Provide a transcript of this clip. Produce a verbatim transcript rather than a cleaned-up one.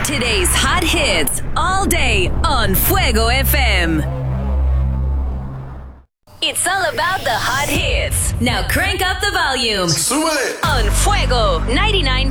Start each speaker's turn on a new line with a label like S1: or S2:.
S1: Today's hot hits all day on Fuego F M. It's all about the hot hits. Now crank up the volume
S2: Súbele.
S1: on Fuego ninety-nine.